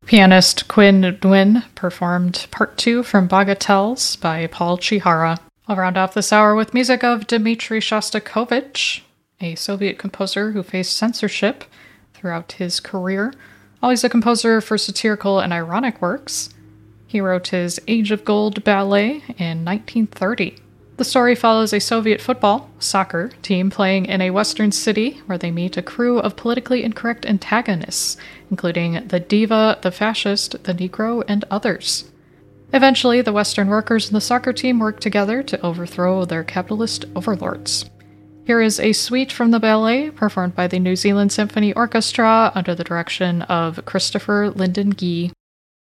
Pianist Quinn Nguyen performed Part 2 from Bagatelles by Paul Chihara. I'll round off this hour with music of Dmitri Shostakovich, a Soviet composer who faced censorship throughout his career. Always a composer for satirical and ironic works. He wrote his Age of Gold ballet in 1930. The story follows a Soviet soccer team playing in a western city where they meet a crew of politically incorrect antagonists, including the diva, the fascist, the Negro, and others. Eventually, the Western workers and the soccer team work together to overthrow their capitalist overlords. Here is a suite from the ballet, performed by the New Zealand Symphony Orchestra under the direction of Christopher Lyndon Gee.